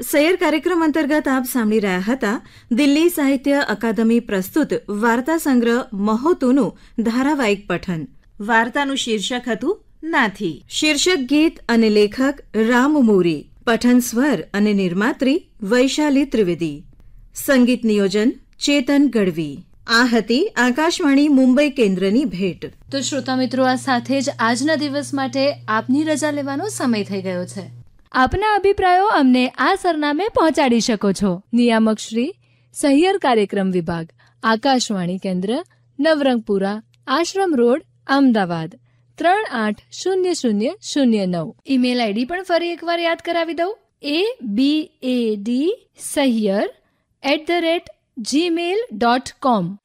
સૈયર કાર્યક્રમ અંતર્ગત આપ સાંભળી રહ્યા હતા દિલ્હી સાહિત્ય અકાદમી પ્રસ્તુત વાર્તા સંગ્રહ મહોતુનું ધારાવાહિક પઠન. વાર્તાનું શીર્ષક હતું નાથી. શીર્ષક ગીત અને લેખક રામ મોરી. પઠન સ્વર અને નિર્માત્રી વૈશાલી ત્રિવેદી. સંગીત નિયોજન ચેતન ગઢવી. આ હતી આકાશવાણી મુંબઈ કેન્દ્રની ભેટ. તો શ્રોતા મિત્રો, આ સાથે જ આજના દિવસ માટે આપની રજા લેવાનો સમય થઈ ગયો છે. આપના અભિપ્રાયો અમને આ સરનામે પહોંચાડી શકો છો. નિયામક શ્રી, સહિયર કાર્યક્રમ વિભાગ, આકાશવાણી કેન્દ્ર, નવરંગપુરા, આશ્રમ રોડ, અમદાવાદ 380009. ઈમેલ આઈડી પણ ફરી એકવાર યાદ કરાવી દઉં. ABAD Sahyar@gmail.com.